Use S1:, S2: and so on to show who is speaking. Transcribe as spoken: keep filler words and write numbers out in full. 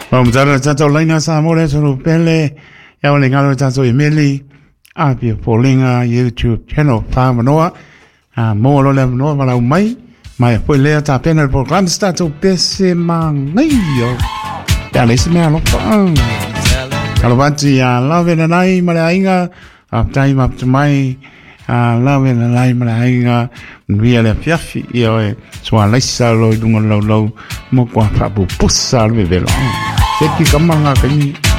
S1: Om zara chacho laina sa more so pele ya wale ngalo chacho emeli apia polinga YouTube channel pa manoa a mo lo le no mala mai mai poi le ta pena il programma sta to pesse mangaio ya le se me lo pa kalovanti ya love na nai mala inga up time up to mai a love na nai mala inga via le fiafi io e so la sa lo dungo lo lo mo kwa pa bu pusa lo velo se ki kamanga kani